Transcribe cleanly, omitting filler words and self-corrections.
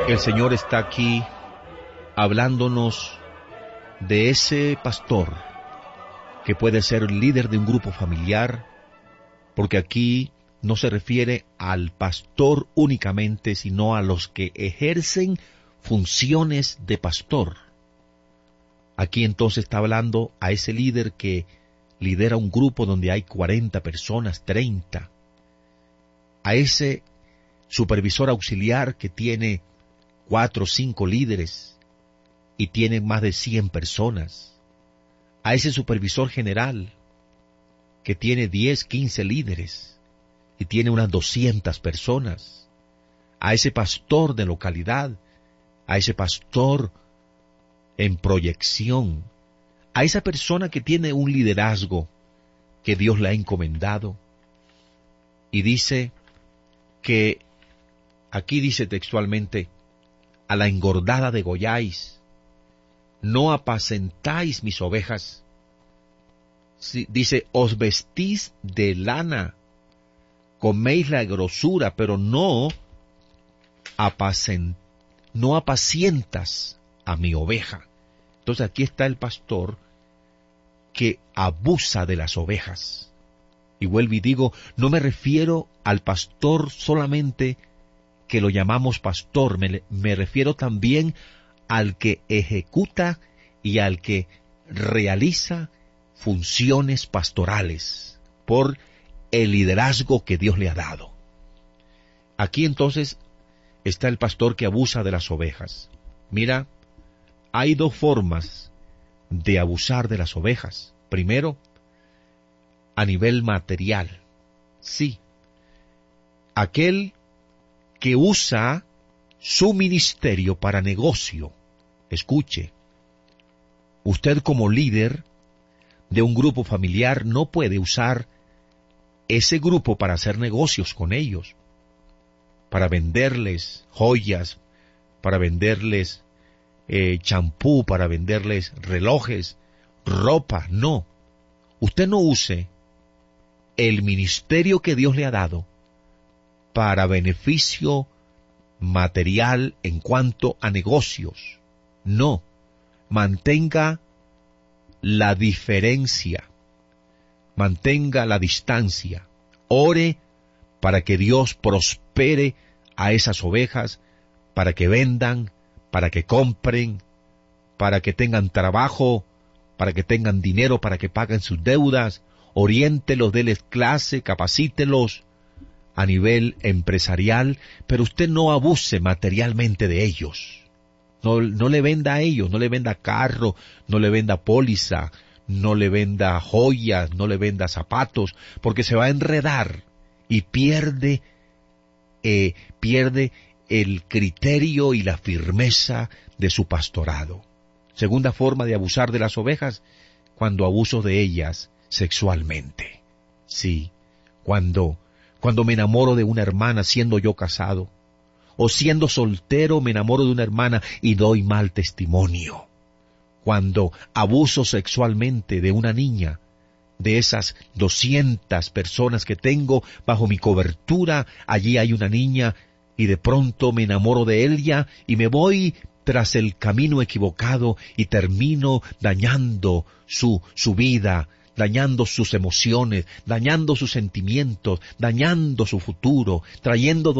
El Señor está aquí hablándonos de ese pastor que puede ser líder de un grupo familiar, porque aquí no se refiere al pastor únicamente, sino a los que ejercen funciones de pastor. Aquí entonces está hablando a ese líder que lidera un grupo donde hay 40 personas, 30. A ese supervisor auxiliar que tiene 4 o 5 líderes y tiene más de 100 personas. A ese supervisor general que tiene 10, 15 líderes y tiene unas 200 personas. A ese pastor de localidad, a ese pastor en proyección, a esa persona que tiene un liderazgo que Dios le ha encomendado. Y dice que, aquí dice textualmente, a la engordada degolláis, no apacentáis mis ovejas. Sí, dice, os vestís de lana, coméis la grosura, pero no apacientas a mi oveja. Entonces aquí está el pastor que abusa de las ovejas. Y vuelvo y digo, no me refiero al pastor solamente que lo llamamos pastor, me refiero también al que ejecuta y al que realiza funciones pastorales por el liderazgo que Dios le ha dado. Aquí entonces está el pastor que abusa de las ovejas. Mira, hay 2 formas de abusar de las ovejas. Primero, a nivel material. Sí, aquel que usa su ministerio para negocio. Escuche, usted como líder de un grupo familiar no puede usar ese grupo para hacer negocios con ellos, para venderles joyas, para venderles champú, para venderles relojes, ropa. No, usted no use el ministerio que Dios le ha dado para beneficio material en cuanto a negocios. No, mantenga la diferencia, mantenga la distancia, ore para que Dios prospere a esas ovejas, para que vendan, para que compren, para que tengan trabajo, para que tengan dinero, para que paguen sus deudas. Oriéntelos, déles clase, capacítelos a nivel empresarial, pero usted no abuse materialmente de ellos. No le venda a ellos, no le venda carro, no le venda póliza, no le venda joyas, no le venda zapatos, porque se va a enredar y pierde el criterio y la firmeza de su pastorado. Segunda forma de abusar de las ovejas, cuando abuso de ellas sexualmente. Sí, cuando me enamoro de una hermana siendo yo casado, o siendo soltero me enamoro de una hermana y doy mal testimonio. Cuando abuso sexualmente de una niña, de esas 200 personas que tengo bajo mi cobertura, allí hay una niña y de pronto me enamoro de ella y me voy tras el camino equivocado y termino dañando su vida, dañando sus emociones, dañando sus sentimientos, dañando su futuro, trayendo